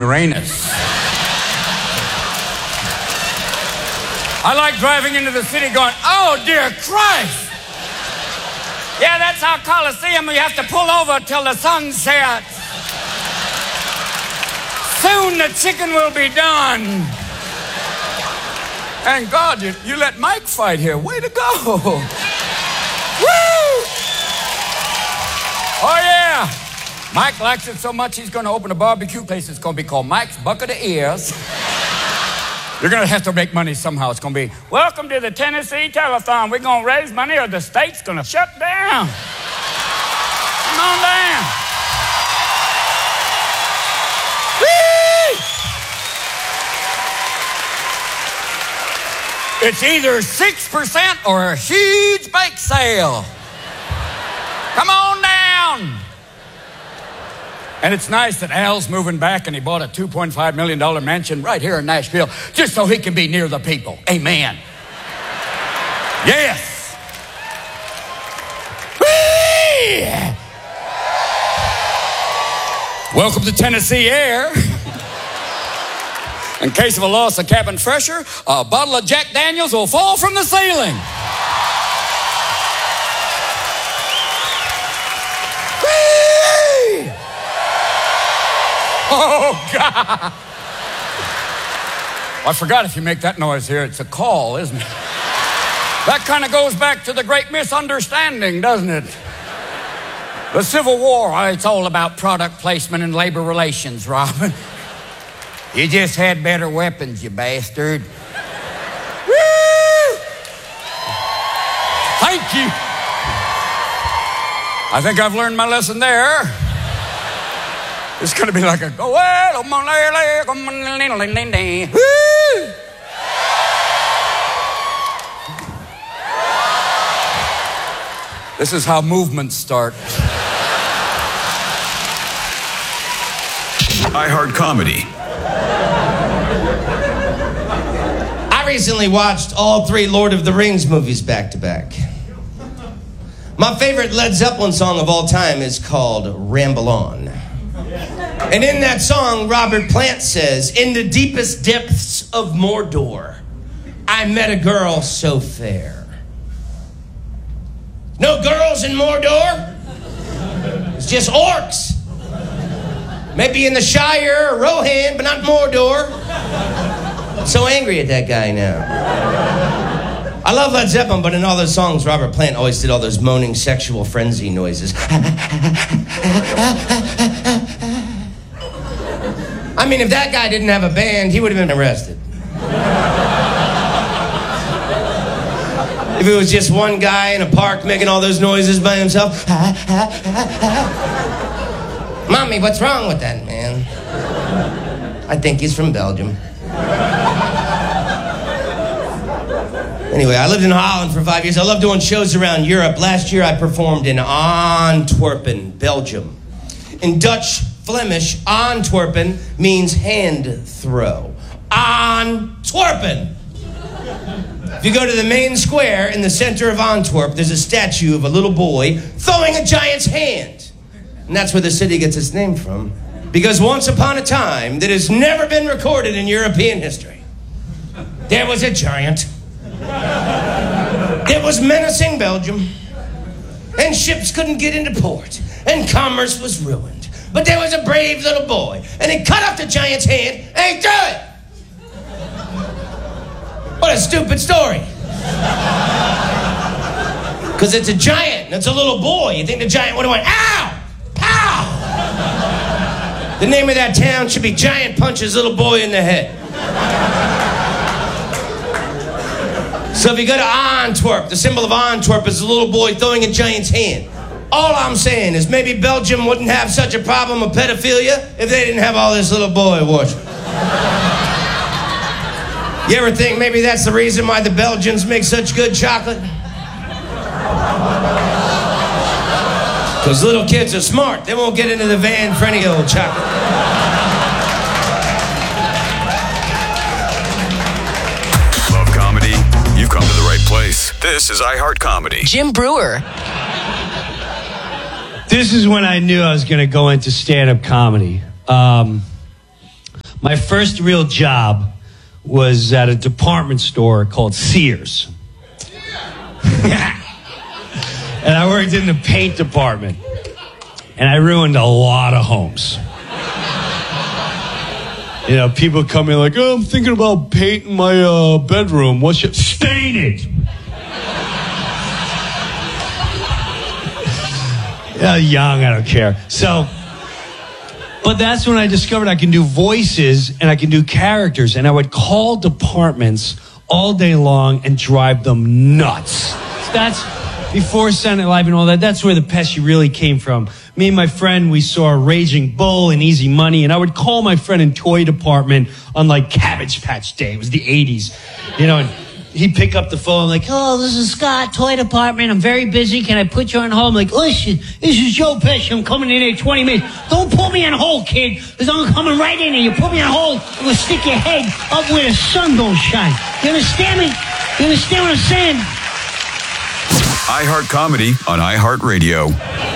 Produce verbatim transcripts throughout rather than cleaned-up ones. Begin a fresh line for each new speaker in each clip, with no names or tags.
Uranus. I like driving into the city going, oh, dear Christ. Yeah, that's our Coliseum. You have to pull over till the sun sets. Soon the chicken will be done. And God, you, you let Mike fight here. Way to go. Woo! Oh, yeah. Mike likes it so much he's going to open a barbecue place. It's going to be called Mike's Bucket of Ears. You're going to have to make money somehow. It's going to be, welcome to the Tennessee Telethon. We're going to raise money or the state's going to shut down. Come on down. Whee! It's either six percent or a huge bake sale. Come on down. And it's nice that Al's moving back and he bought a two point five million dollars mansion right here in Nashville just so he can be near the people. Amen. Yes. Whee! Welcome to Tennessee Air. In case of a loss of cabin pressure, a bottle of Jack Daniels will fall from the ceiling. Oh, God. I forgot if you make that noise here, it's a call, isn't it? That kind of goes back to the great misunderstanding, doesn't it? The Civil War, it's all about product placement and labor relations, Robin. You just had better weapons, you bastard. Woo! Thank you. I think I've learned my lesson there. It's going to be like a go well, woo! This is how movements start.
iHeart Comedy.
I recently watched all three Lord of the Rings movies back to back. My favorite Led Zeppelin song of all time is called Ramble On. And in that song, Robert Plant says, in the deepest depths of Mordor, I met a girl so fair. No girls in Mordor. It's just orcs. Maybe in the Shire or Rohan, but not Mordor. I'm so angry at that guy now. I love Led Zeppelin, but in all those songs, Robert Plant always did all those moaning sexual frenzy noises. I mean, if that guy didn't have a band, he would have been arrested. If it was just one guy in a park making all those noises by himself. Mommy, what's wrong with that man? I think he's from Belgium. Anyway, I lived in Holland for five years. I love doing shows around Europe. Last year I performed in Antwerpen, Belgium. In Dutch Flemish, Antwerpen means hand throw. Antwerpen. If you go to the main square in the center of Antwerp, there's a statue of a little boy throwing a giant's hand. And that's where the city gets its name from. Because once upon a time that has never been recorded in European history, there was a giant. It was menacing Belgium. And ships couldn't get into port. And commerce was ruined. But there was a brave little boy, and he cut off the giant's hand, and he threw it. What a stupid story. Because it's a giant, and it's a little boy. You think the giant would have went, ow, pow. The name of that town should be Giant Punches Little Boy in the Head. So if you go to Antwerp, the symbol of Antwerp is a little boy throwing a giant's hand. All I'm saying is maybe Belgium wouldn't have such a problem with pedophilia if they didn't have all this little boy worship. You ever think maybe that's the reason why the Belgians make such good chocolate? Because little kids are smart. They won't get into the van for any old chocolate.
Love comedy? You've come to the right place. This is iHeart Comedy.
Jim Brewer.
This is when I knew I was going to go into stand-up comedy. Um,
My first real job was at a department store called Sears. And I worked in the paint department. And I ruined a lot of homes. You know, people come in like, oh, I'm thinking about painting my uh, bedroom. What's your... Stain it! Yeah, young, I don't care. So, but that's when I discovered I can do voices and I can do characters. And I would call departments all day long and drive them nuts. That's before Saturday Night Live and all that. That's where the Pesci really came from. Me and my friend, we saw Raging Bull and Easy Money, and I would call my friend in toy department on like Cabbage Patch Day. It was the eighties, you know, and he'd pick up the phone like, oh, this is Scott, toy department. I'm very busy. Can I put you on hold? I'm like, listen, this is Joe Pesci. I'm coming in here twenty minutes. Don't put me on hold, kid, because I'm coming right in here. You put me on hold, I'm going to stick your head up where the sun don't shine. You understand me? You understand what I'm saying?
iHeart Comedy on iHeartRadio.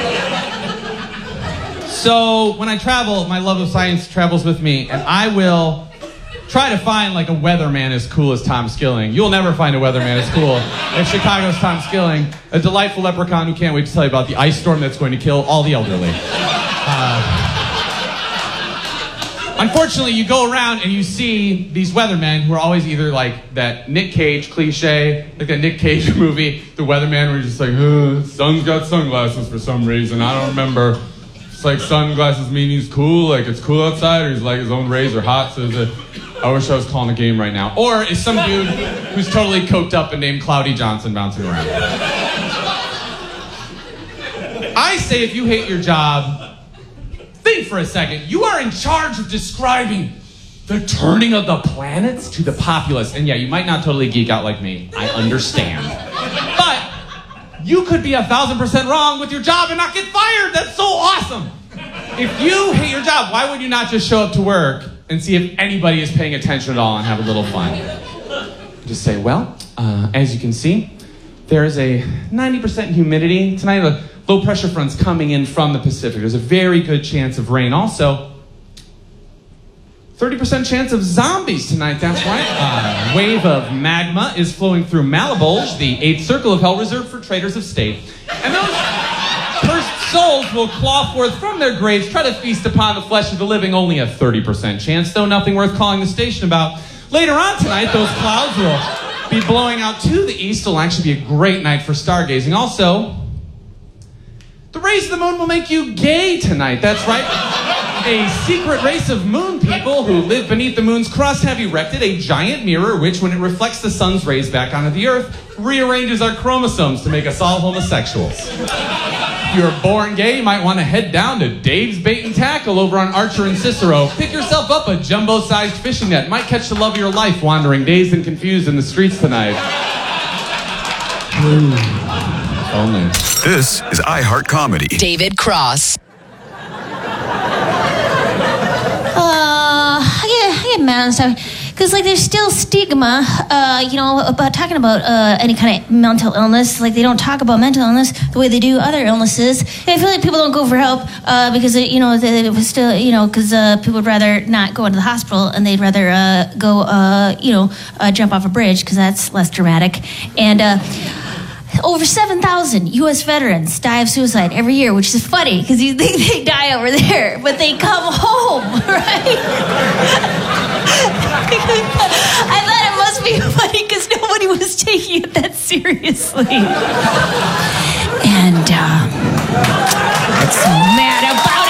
So when I travel, my love of science travels with me, and I will try to find like a weatherman as cool as Tom Skilling. You'll never find a weatherman as cool as Chicago's Tom Skilling, a delightful leprechaun who can't wait to tell you about the ice storm that's going to kill all the elderly. Uh, unfortunately, you go around and you see these weathermen who are always either like that Nick Cage cliche, like that Nick Cage movie, the weatherman where you're just like, oh, sun's got sunglasses for some reason. I don't remember. It's like sunglasses mean he's cool, like it's cool outside, or he's like his own rays are hot, so that I wish I was calling a game right now. Or is some dude who's totally coked up and named Cloudy Johnson bouncing around. I say if you hate your job, think for a second. You are in charge of describing the turning of the planets to the populace. And yeah, you might not totally geek out like me. I understand. But you could be a thousand percent wrong with your job and not get fired. That's so awesome. If you hate your job, why would you not just show up to work and see if anybody is paying attention at all and have a little fun? Just say, well, uh, as you can see, there is a ninety percent humidity. Tonight, a low pressure front's coming in from the Pacific. There's a very good chance of rain. Also, thirty percent chance of zombies tonight, that's right. A wave of magma is flowing through Malabulge, the eighth circle of hell reserved for traitors of state. And those cursed souls will claw forth from their graves, try to feast upon the flesh of the living. Only a thirty percent chance, though nothing worth calling the station about. Later on tonight, those clouds will be blowing out to the east. It'll actually be a great night for stargazing. Also, the rays of the moon will make you gay tonight. That's right. A secret race of moon people who live beneath the moon's crust have erected a giant mirror which, when it reflects the sun's rays back onto the earth, rearranges our chromosomes to make us all homosexuals. If you're born gay, you might want to head down to Dave's Bait and Tackle over on Archer and Cicero. Pick yourself up a jumbo-sized fishing net. Might catch the love of your life wandering dazed and confused in the streets tonight. Only.
This is iHeart Comedy.
David Cross.
Uh, I get, I get mad and stuff. Because, like, there's still stigma, uh, you know, about talking about uh, any kind of mental illness. Like, they don't talk about mental illness the way they do other illnesses. And I feel like people don't go for help uh, because, it, you know, they, it was still, you know, because uh, people would rather not go into the hospital and they'd rather uh, go, uh, you know, uh, jump off a bridge because that's less dramatic. And, uh... over seven thousand U S veterans die of suicide every year, which is funny because you think they die over there, but they come home, right? I thought it must be funny because nobody was taking it that seriously. And um, I'm so mad about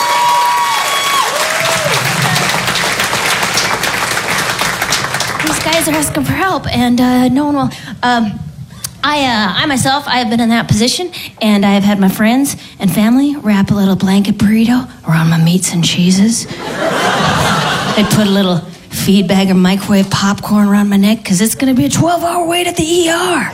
it. These guys are asking for help, and uh, no one will... Um, I, uh, I myself, I have been in that position, and I have had my friends and family wrap a little blanket burrito around my meats and cheeses. They put a little feed bag of microwave popcorn around my neck, because it's going to be a twelve-hour wait at the E R.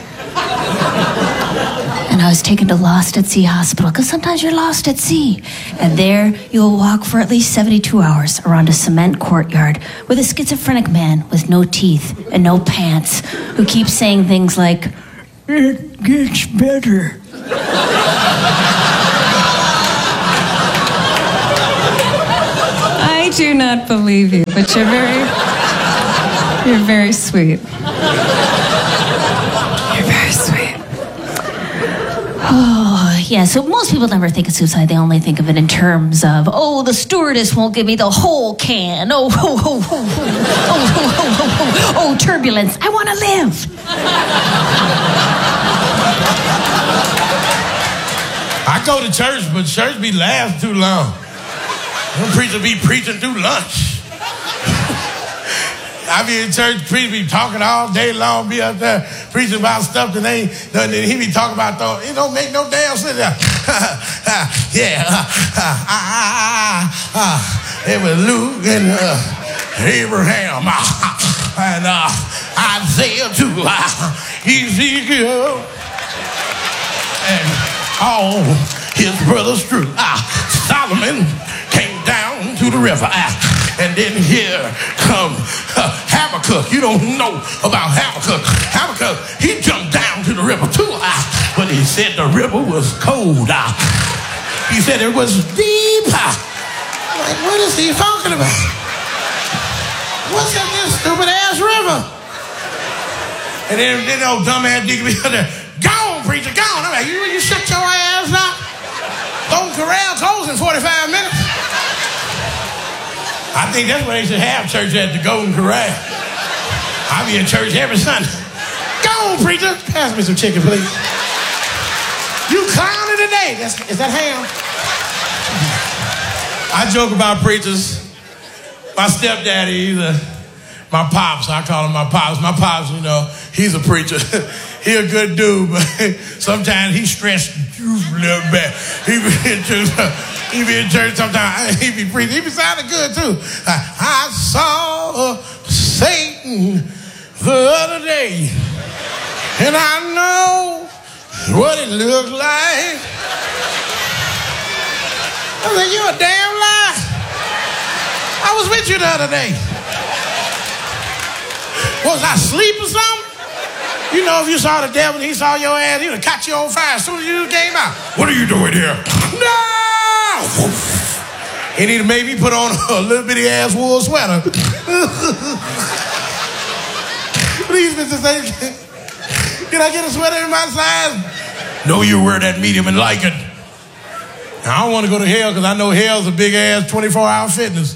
And I was taken to Lost at Sea Hospital, because sometimes you're lost at sea. And there, you'll walk for at least seventy-two hours around a cement courtyard with a schizophrenic man with no teeth and no pants who keeps saying things like, "It gets better." I
do not believe you, but you're very, you're very sweet. You're very sweet.
Oh, yeah, so most people never think of suicide. They only think of it in terms of, oh, the stewardess won't give me the whole can. Oh, oh, oh, oh, oh, oh, oh, oh, oh, oh, turbulence. I want to live.
I go to church, but church be last too long. One preacher be preaching through lunch. I be in church, preacher be talking all day long, be up there preaching about stuff that ain't nothing. Then he be talking about, though, it don't make no damn sense. Yeah, uh, uh, uh, uh, it was Luke and uh, Abraham uh, and uh, Isaiah too, uh, Ezekiel, and all his brothers true. Uh, Solomon came down to the river. Uh, And then here come uh, Habakkuk. You don't know about Habakkuk. Habakkuk, he jumped down to the river too. Uh, but he said the river was cold. Uh, he said it was deep. Uh, like, what is he talking about? What's in this stupid ass river? And then, then old dumbass nigga be there, go on, preacher, go on. I'm like, you, you shut your ass up. Golden Corral closing forty-five minutes. I think that's where they should have church at, the Golden Corral. I'll be in church every Sunday. Go on, preacher. Pass me some chicken, please. You clowning today. That's, is that ham? I joke about preachers. My stepdaddy, he's a, my pops. I call him my pops. My pops, you know, he's a preacher. He a good dude, but sometimes he stressed a little bit. He be in church. He be in church sometimes. He be preaching. He be sounding good too. I, I saw Satan the other day, and I know what it looked like. I said, you a damn lie. I was with you the other day. Was I asleep or something? You know, if you saw the devil and he saw your ass, he would have caught you on fire as soon as you came out. What are you doing here? No! He need to maybe put on a little bitty ass wool sweater. Please, Mister Satan, can I get a sweater in my size? No, you wear that medium and like it. Now, I don't want to go to hell because I know hell's a big ass twenty-four hour fitness.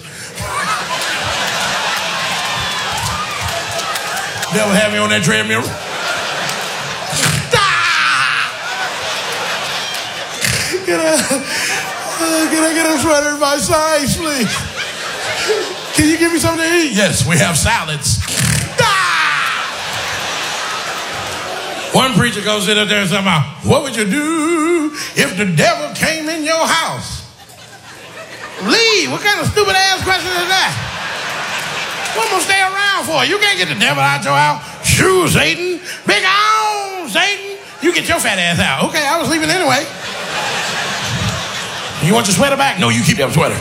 Devil have me on that treadmill. Can I, uh, can I get a sweater in my size, please? Can you give me something to eat? Yes, we have salads. Ah! One preacher goes in up there and says, what would you do if the devil came in your house? Leave. What kind of stupid ass question is that? What am I gonna stay around for? You can't get the devil out your house. Shoo, Satan. Big on, Satan. You get your fat ass out. Okay, I was leaving anyway. You want your sweater back? No, you keep that sweater.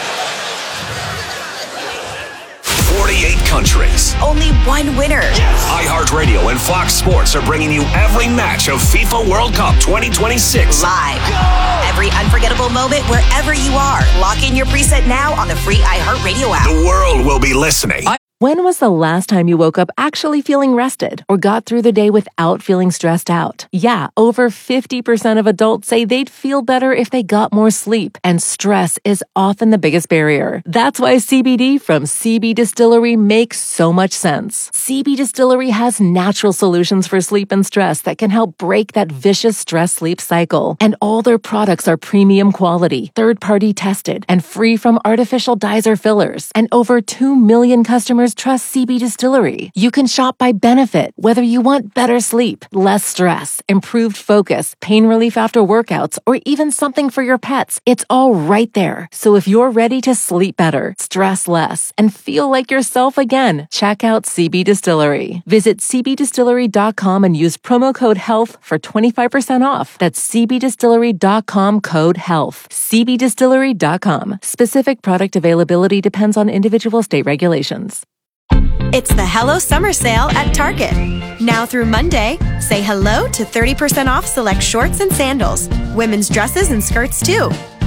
forty-eight countries.
Only one winner.
Yes. iHeartRadio and Fox Sports are bringing you every match of FIFA World Cup twenty twenty-six.
Live. Go! Every unforgettable moment wherever you are. Lock in your preset now on the free iHeartRadio app.
The world will be listening. I-
When was the last time you woke up actually feeling rested or got through the day without feeling stressed out? Yeah, over fifty percent of adults say they'd feel better if they got more sleep, and stress is often the biggest barrier. That's why C B D from C B Distillery makes so much sense. C B Distillery has natural solutions for sleep and stress that can help break that vicious stress-sleep cycle. And all their products are premium quality, third-party tested, and free from artificial dyes or fillers. And over two million customers trust C B Distillery. You can shop by benefit, whether you want better sleep, less stress, improved focus, pain relief after workouts, or even something for your pets. It's all right there. So if you're ready to sleep better, stress less, and feel like yourself again, check out C B Distillery. Visit c b distillery dot com and use promo code HEALTH for twenty-five percent off. That's c b distillery dot com code HEALTH. c b distillery dot com. Specific product availability depends on individual state regulations.
It's the Hello Summer Sale at Target. Now through Monday, say hello to thirty percent off select shorts and sandals, women's dresses and skirts too.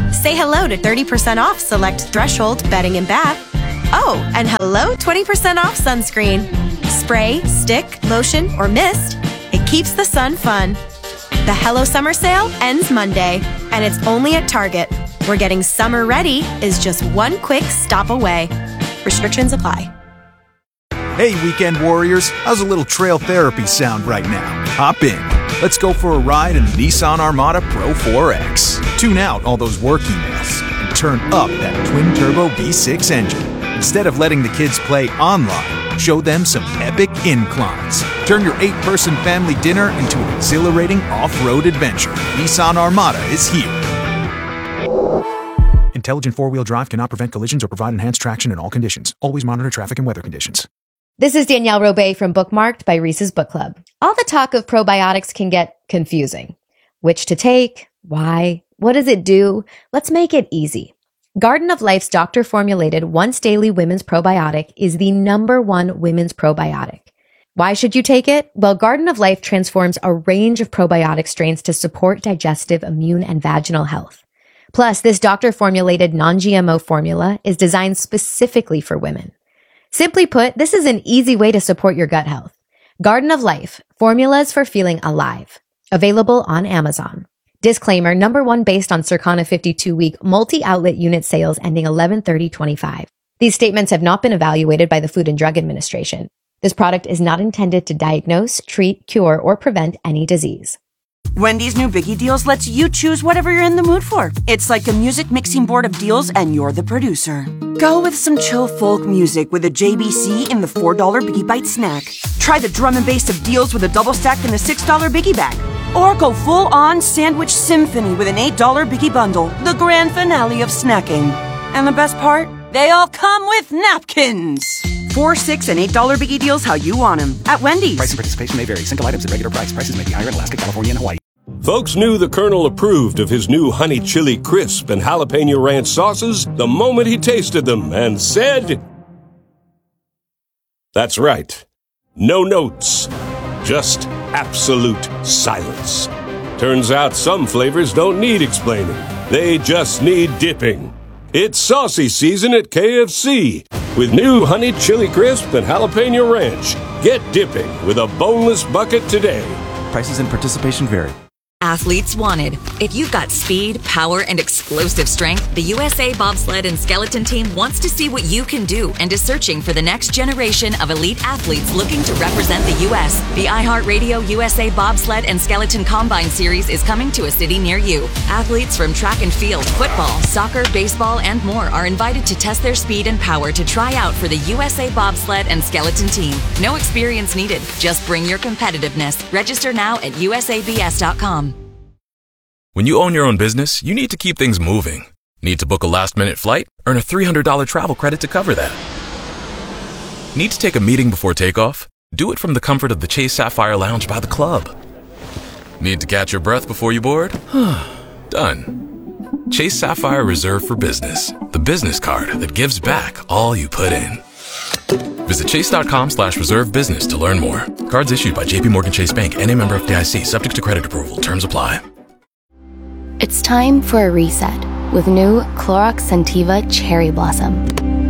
Say hello to thirty percent off select Threshold bedding and bath. Oh, and hello twenty percent off sunscreen. Spray, stick, lotion, or mist, it keeps the sun fun. The Hello Summer sale ends Monday, and it's only at Target, where getting summer ready is just one quick stop away. Restrictions apply.
Hey, weekend warriors, how's a little trail therapy sound right now? Hop in. Let's go for a ride in the Nissan Armada Pro four X. Tune out all those work emails and turn up that twin-turbo V six engine. Instead of letting the kids play online, show them some epic inclines. Turn your eight-person family dinner into an exhilarating off-road adventure. Nissan Armada is here. Intelligent four-wheel drive cannot prevent collisions or provide enhanced traction in all conditions. Always monitor traffic and weather conditions.
This is Danielle Robay from Bookmarked by Reese's Book Club. All the talk of probiotics can get confusing. Which to take? Why? What does it do? Let's make it easy. Garden of Life's doctor-formulated once-daily women's probiotic is the number one women's probiotic. Why should you take it? Well, Garden of Life transforms a range of probiotic strains to support digestive, immune, and vaginal health. Plus, this doctor-formulated non-G M O formula is designed specifically for women. Simply put, this is an easy way to support your gut health. Garden of Life, formulas for feeling alive. Available on Amazon. Disclaimer, number one based on Circana fifty-two week multi-outlet unit sales ending eleven thirty twenty-five. These statements have not been evaluated by the Food and Drug Administration. This product is not intended to diagnose, treat, cure, or prevent any disease.
Wendy's new Biggie Deals lets you choose whatever you're in the mood for. It's like a music mixing board of deals and you're the producer. Go with some chill folk music with a J B C in the four dollar Biggie Bite snack. Try the drum and bass of deals with a double stack in the six dollar Biggie Bag. Or go full-on sandwich symphony with an eight dollar Biggie Bundle, the grand finale of snacking. And the best part? They all come with napkins. Four, six, and eight dollar Biggie Deals how you want them at Wendy's.
Price and participation may vary. Single items at regular price. Prices may be higher in Alaska, California, and Hawaii.
Folks knew the Colonel approved of his new honey chili crisp and jalapeno ranch sauces the moment he tasted them and said, "That's right. No notes. Just absolute silence." Turns out some flavors don't need explaining. They just need dipping. It's saucy season at K F C with new honey chili crisp and jalapeno ranch. Get dipping with a boneless bucket today.
Prices and participation vary.
Athletes wanted. If you've got speed, power, and explosive strength, the U S A Bobsled and Skeleton Team wants to see what you can do and is searching for the next generation of elite athletes looking to represent the U S The iHeartRadio U S A Bobsled and Skeleton Combine Series is coming to a city near you. Athletes from track and field, football, soccer, baseball, and more are invited to test their speed and power to try out for the U S A Bobsled and Skeleton Team. No experience needed. Just bring your competitiveness. Register now at U S A B S dot com.
When you own your own business, you need to keep things moving. Need to book a last-minute flight? Earn a three hundred dollars travel credit to cover that. Need to take a meeting before takeoff? Do it from the comfort of the Chase Sapphire Lounge by the club. Need to catch your breath before you board? Done. Chase Sapphire Reserve for Business, the business card that gives back all you put in. Visit chase.com slash reserve business to learn more. Cards issued by J P Morgan Chase Bank, N A member F D I C, subject to credit approval. Terms apply.
It's time for a reset with new Clorox Scentiva Cherry Blossom.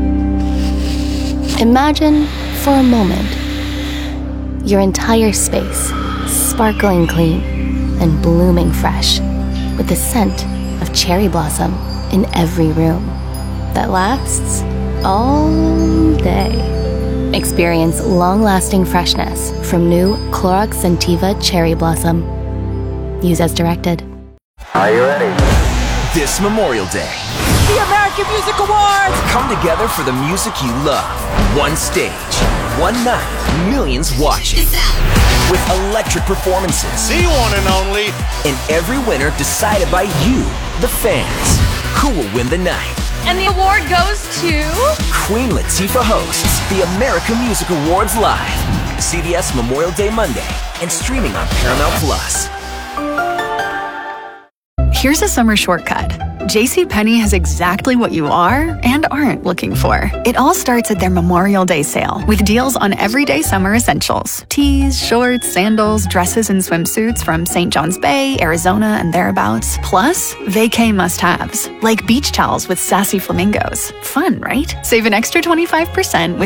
Imagine, for a moment, your entire space sparkling clean and blooming fresh with the scent of cherry blossom in every room that lasts all day. Experience long-lasting freshness from new Clorox Scentiva Cherry Blossom. Use as directed.
Are you ready?
This Memorial Day,
The American Music Awards!
come together for the music you love. One stage, one night, millions watching. With electric performances.
The one and only.
And every winner decided by you, the fans. Who will win the night?
And the award goes to...
Queen Latifah hosts the American Music Awards live. C B S Memorial Day Monday and streaming on Paramount Plus.
Here's a summer shortcut.
JCPenney has exactly what you are and aren't looking for. It all starts at their Memorial Day sale with deals on everyday summer essentials. Tees, shorts, sandals, dresses, and swimsuits from Saint John's Bay, Arizona, and thereabouts. Plus, vacay must-haves, like beach towels with sassy flamingos. Fun, right? Save an extra twenty-five percent with